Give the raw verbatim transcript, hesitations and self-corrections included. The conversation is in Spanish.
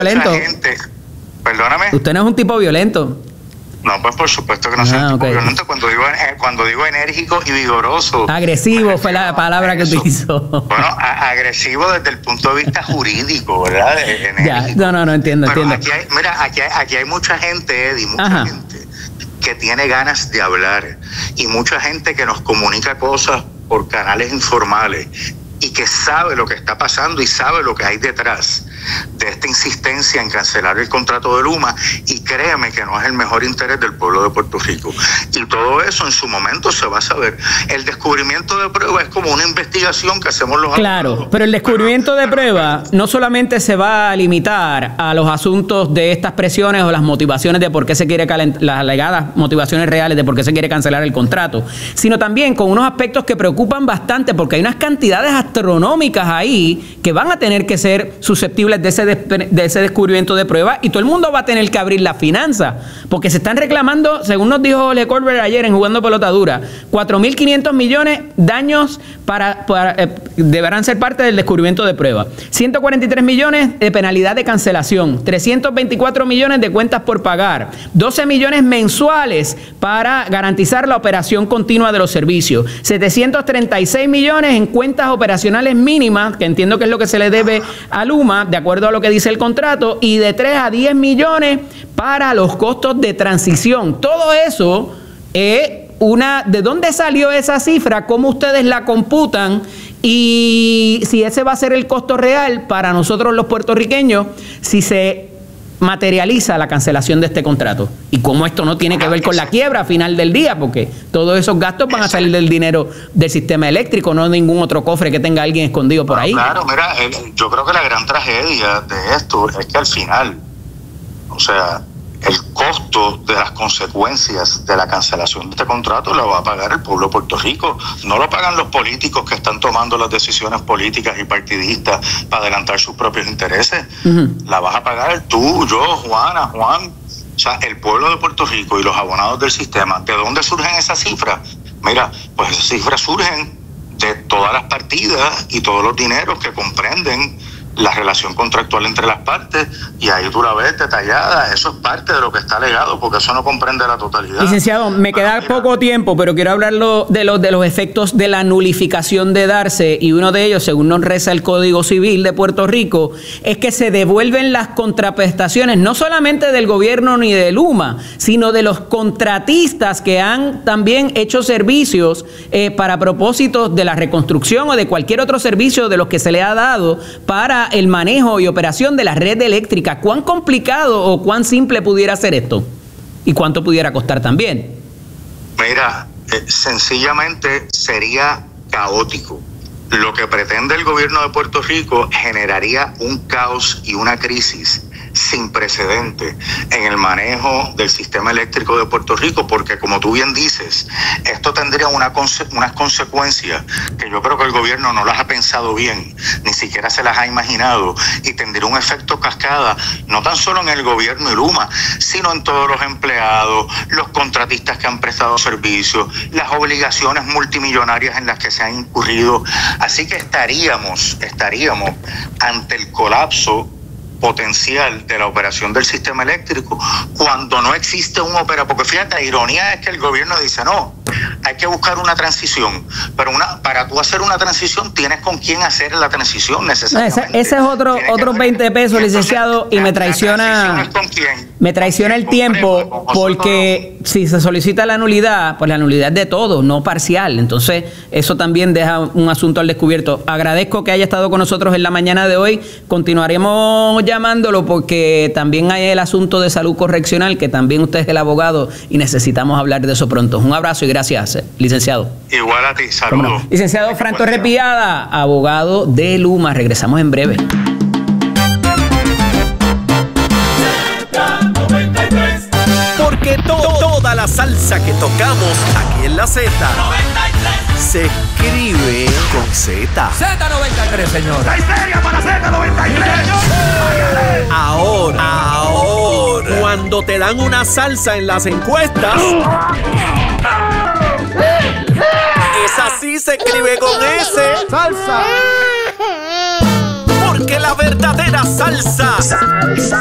violento. Gente, perdóname. Usted no es un tipo violento. No, pues por supuesto que no soy ah, un tipo okay. violento. Cuando digo, eh, cuando digo enérgico y vigoroso. Agresivo fue la palabra que utilizó. Bueno, a, agresivo desde el punto de vista jurídico, ¿verdad? Ya, no, no, no entiendo, Pero entiendo. Aquí hay, mira, aquí hay, aquí hay mucha gente, Eddie, mucha Ajá. gente que tiene ganas de hablar y mucha gente que nos comunica cosas por canales informales y que sabe lo que está pasando y sabe lo que hay detrás de esta insistencia en cancelar el contrato de Luma, y créeme que no es el mejor interés del pueblo de Puerto Rico. Y todo eso en su momento se va a saber. El descubrimiento de prueba es como una investigación que hacemos los Claro, abogados. pero el descubrimiento de prueba no solamente se va a limitar a los asuntos de estas presiones o las motivaciones de por qué se quiere calentar, las alegadas motivaciones reales de por qué se quiere cancelar el contrato, sino también con unos aspectos que preocupan bastante, porque hay unas cantidades astronómicas ahí que van a tener que ser susceptibles de ese, de ese descubrimiento de prueba, y todo el mundo va a tener que abrir la finanza, porque se están reclamando, según nos dijo Le Corbett ayer en Jugando Pelota Dura, cuatro mil quinientos millones daños para, para eh, deberán ser parte del descubrimiento de prueba, ciento cuarenta y tres millones de penalidad de cancelación, trescientos veinticuatro millones de cuentas por pagar, doce millones mensuales para garantizar la operación continua de los servicios, setecientos treinta y seis millones en cuentas operacionales mínimas, que entiendo que es lo que se le debe a Luma, de acuerdo a lo que dice el contrato, y de tres a diez millones para los costos de transición. Todo eso es una... ¿De dónde salió esa cifra? ¿Cómo ustedes la computan? Y si ese va a ser el costo real para nosotros los puertorriqueños, si se materializa la cancelación de este contrato. Y cómo esto no tiene que ver con la quiebra a final del día, porque todos esos gastos van a salir del dinero del sistema eléctrico, no de ningún otro cofre que tenga alguien escondido por ahí. Claro, mira, el, yo creo que la gran tragedia de esto es que al final, o sea, el costo de las consecuencias de la cancelación de este contrato lo va a pagar el pueblo de Puerto Rico. No lo pagan los políticos que están tomando las decisiones políticas y partidistas para adelantar sus propios intereses. Uh-huh. La vas a pagar tú, yo, Juana, Juan, o sea, el pueblo de Puerto Rico y los abonados del sistema. ¿De dónde surgen esas cifras? Mira, pues esas cifras surgen de todas las partidas y todos los dineros que comprenden la relación contractual entre las partes, y ahí tú la ves detallada. Eso es parte de lo que está alegado, porque eso no comprende la totalidad. Licenciado, me queda ah, poco tiempo, pero quiero hablarlo de los, de los efectos de la nulificación de darse, y uno de ellos, según nos reza el Código Civil de Puerto Rico, es que se devuelven las contraprestaciones, no solamente del gobierno ni de Luma, sino de los contratistas que han también hecho servicios eh, para propósitos de la reconstrucción o de cualquier otro servicio de los que se le ha dado para el manejo y operación de la red eléctrica. ¿Cuán complicado o cuán simple pudiera ser esto? ¿Y cuánto pudiera costar también? Mira, eh, sencillamente sería caótico. Lo que pretende el gobierno de Puerto Rico generaría un caos y una crisis sin precedente en el manejo del sistema eléctrico de Puerto Rico, porque como tú bien dices, esto tendría una conse- unas consecuencias que yo creo que el gobierno no las ha pensado bien, ni siquiera se las ha imaginado, y tendría un efecto cascada, no tan solo en el gobierno y Luma, sino en todos los empleados, los contratistas que han prestado servicios, las obligaciones multimillonarias en las que se han incurrido. Así que estaríamos, estaríamos ante el colapso potencial de la operación del sistema eléctrico cuando no existe un operador. Porque fíjate, la ironía es que el gobierno dice, no, hay que buscar una transición, pero una para tú hacer una transición tienes con quién hacer la transición necesariamente. Ese, ese es otro otros veinte pesos, licenciado, y me traiciona me traiciona el tiempo, porque si se solicita la nulidad, pues la nulidad es de todo, no parcial. Entonces eso también deja un asunto al descubierto. Agradezco que haya estado con nosotros en la mañana de hoy. Continuaremos llamándolo porque también hay el asunto de salud correccional, que también usted es el abogado y necesitamos hablar de eso pronto. Un abrazo y gracias, licenciado. Igual a ti, saludos. Licenciado Fran Torres Piada, abogado de Luma. Regresamos en breve. Porque to toda la salsa que tocamos aquí en la Z se escribe con Z. Z noventa y tres, señor. ¡La histeria para Z noventa y tres! Ahora, ahora, cuando te dan una salsa en las encuestas, esa sí se escribe con S. ¡Salsa! Porque la verdadera salsa. Salsa.